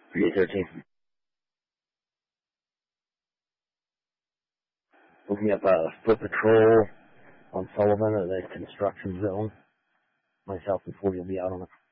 313. Looking up foot patrol on Sullivan at the construction zone. Myself and 40 will be out on it.